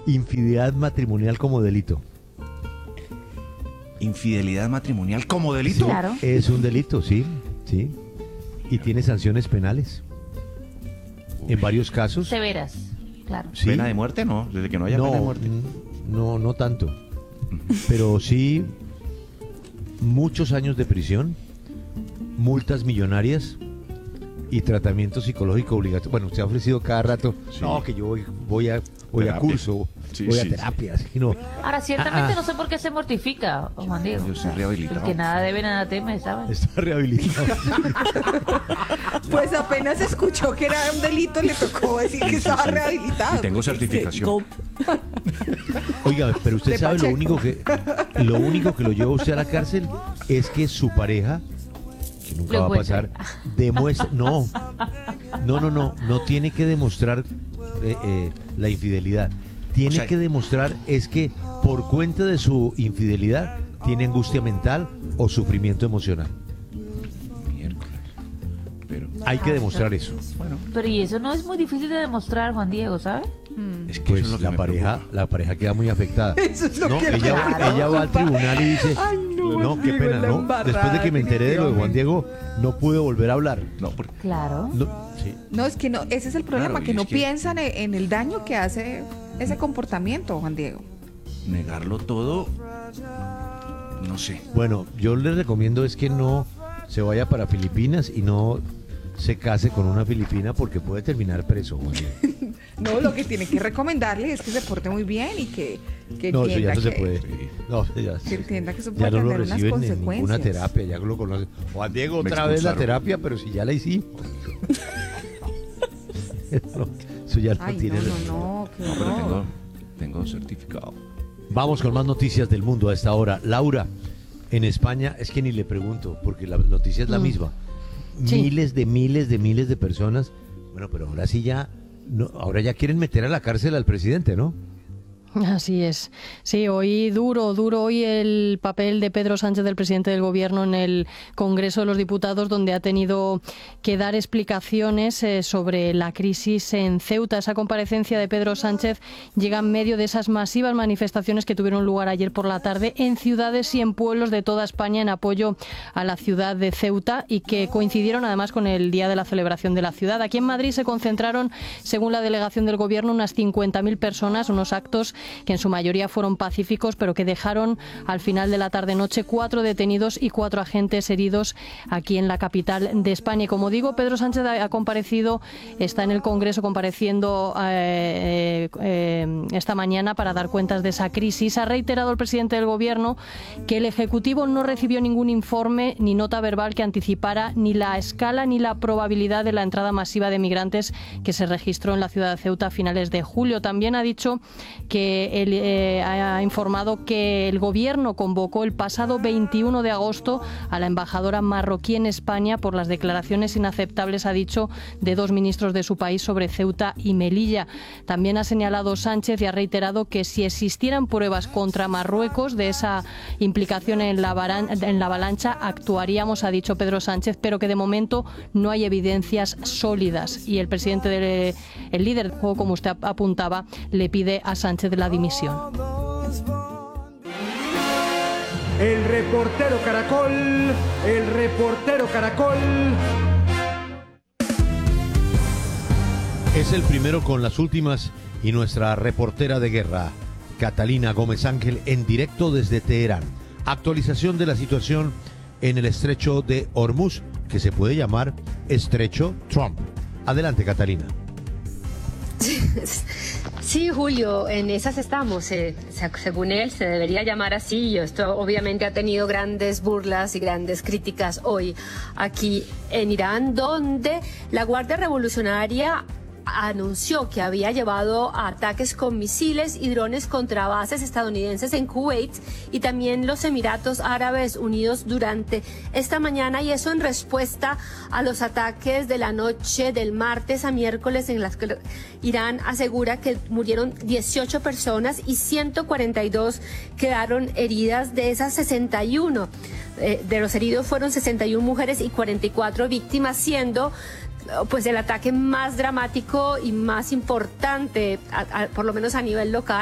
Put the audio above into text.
Infidelidad matrimonial como delito. Infidelidad matrimonial como delito. Sí, Claro. es un delito, sí, sí. Y tiene sanciones penales. En varios casos. Severas, claro. Sí. Pena de muerte, no. Desde que no haya pena de muerte. No tanto. Pero sí, muchos años de prisión, multas millonarias y tratamiento psicológico obligatorio. Bueno, usted ha ofrecido cada rato, Sí. no, que yo voy a Terapia. curso, Sí, voy a sí, terapia. Sí, no. Ahora, ciertamente Ah, no sé por qué se mortifica, Juan Diego. Yo soy rehabilitado. El que nada debe, nada teme, ¿sabes? Está rehabilitado. Pues apenas escuchó que era un delito, le tocó decir que estaba rehabilitado. Y tengo certificación. Oiga, pero usted De sabe Pacheco. lo único que lo lleva a usted a la cárcel es que su pareja, que nunca Lo va a encuentre. pasar, demuestra, no tiene que demostrar la infidelidad. Tiene O sea, que demostrar es que por cuenta de su infidelidad tiene angustia mental o sufrimiento emocional. Miércoles. Pero Hay que demostrar eso. bueno, Pero y eso no es muy difícil de demostrar, Juan Diego, ¿sabes? es que Pues eso es lo que la me pareja, preocupa. la pareja queda muy afectada. Eso es lo No, que me ella va al preocupa. tribunal y dice, Ay, no, no, qué Diego, pena, la ¿no? embarrada, Después de que me enteré de lo de Juan Diego, no pude volver a hablar. No, porque Claro. No, sí. No, es que no, ese es el problema, Claro, y que es no que- piensan en el daño que hace ese comportamiento, Juan Diego. negarlo todo, no sé. Bueno, yo le recomiendo es que no se vaya para Filipinas y no se case con una filipina porque puede terminar preso, Juan Diego. No, lo que tiene que recomendarle es que se porte muy bien y que No, eso ya entienda no se que, puede. No, que entienda que eso ya puede no lo tener unas reciben en ninguna consecuencias. terapia, ya lo conocen. Juan Diego, Me otra vez la expulsaron. terapia, pero si ya la hicimos. No, eso ya no Ay, tiene. no, qué No, pero horror. tengo certificado. Vamos con más noticias del mundo a esta hora. Laura, en España, es que ni le pregunto, porque la noticia es la misma. Sí. Miles de personas. Bueno, pero ahora sí ya, no, ahora ya quieren meter a la cárcel al presidente, ¿no? Así es. Sí, hoy duro hoy el papel de Pedro Sánchez, del presidente del Gobierno, en el Congreso de los Diputados, donde ha tenido que dar explicaciones sobre la crisis en Ceuta. Esa comparecencia de Pedro Sánchez llega en medio de esas masivas manifestaciones que tuvieron lugar ayer por la tarde en ciudades y en pueblos de toda España en apoyo a la ciudad de Ceuta y que coincidieron además con el día de la celebración de la ciudad. Aquí en Madrid se concentraron, según la delegación del Gobierno, unas 50.000 personas, unos actos que en su mayoría fueron pacíficos, pero que dejaron al final de la tarde-noche 4 detenidos y 4 agentes heridos aquí en la capital de España. Y como digo, Pedro Sánchez ha comparecido, está en el Congreso compareciendo esta mañana para dar cuentas de esa crisis. Ha reiterado el presidente del Gobierno que el Ejecutivo no recibió ningún informe ni nota verbal que anticipara ni la escala ni la probabilidad de la entrada masiva de migrantes que se registró en la ciudad de Ceuta a finales de julio. También ha dicho que ha informado que el Gobierno convocó el pasado 21 de agosto a la embajadora marroquí en España por las declaraciones inaceptables, ha dicho, de 2 ministros de su país sobre Ceuta y Melilla. También ha señalado Sánchez y ha reiterado que si existieran pruebas contra Marruecos de esa implicación en la avalancha, actuaríamos, ha dicho Pedro Sánchez, pero que de momento no hay evidencias sólidas. Y el presidente, el líder del juego, como usted apuntaba, le pide a Sánchez la dimisión. El reportero Caracol. Es el primero con las últimas y nuestra reportera de guerra, Catalina Gómez Ángel, en directo desde Teherán. Actualización de la situación en el estrecho de Hormuz, que se puede llamar Estrecho Trump. Adelante, Catalina. Sí, Julio, en esas estamos. Según él, se debería llamar así. Y esto obviamente ha tenido grandes burlas y grandes críticas hoy aquí en Irán, donde la Guardia Revolucionaria anunció que había llevado ataques con misiles y drones contra bases estadounidenses en Kuwait y también los Emiratos Árabes Unidos durante esta mañana, y eso en respuesta a los ataques de la noche del martes a miércoles, en las que Irán asegura que murieron 18 personas y 142 quedaron heridas. De esas 61, de los heridos fueron 61 mujeres y 44 víctimas, siendo pues el ataque más dramático y más importante, por lo menos a nivel local.